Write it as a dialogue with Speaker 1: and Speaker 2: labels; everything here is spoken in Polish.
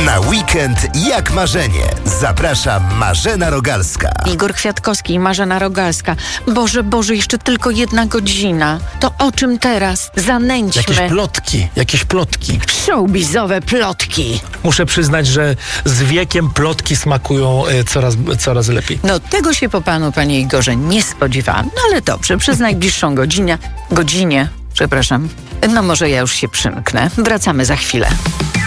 Speaker 1: Na weekend jak marzenie. Zaprasza Marzena Rogalska.
Speaker 2: Igor Kwiatkowski i Marzena Rogalska. Boże, jeszcze tylko 1 godzina. To o czym teraz? Zanęćmy.
Speaker 3: Jakieś plotki.
Speaker 2: Showbizowe plotki.
Speaker 3: Muszę przyznać, że z wiekiem plotki smakują coraz lepiej.
Speaker 2: No tego się po panu, panie Igorze, nie spodziewałam. No ale dobrze, przez najbliższą godzinie, no może ja już się przymknę. Wracamy za chwilę.